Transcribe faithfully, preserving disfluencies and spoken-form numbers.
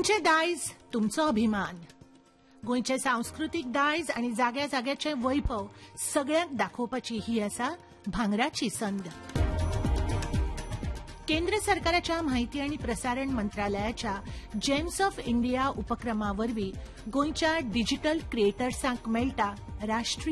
तुमचे दायज तुमचो अभिमान. गोंयचे सांस्कृतीक दायज आनी जाग्या जाग्याचे वैभव सगळ्यांक दाखोवपाची ही आसा भांगराची संद. केंद्र सरकाराच्या माहिती आणि प्रसारण मंत्रालयाच्या जेम्स ऑफ इंडिया उपक्रमावरवीं गोंयच्या डिजिटल क्रिएटर्सांक मेळटा राष्ट्रीय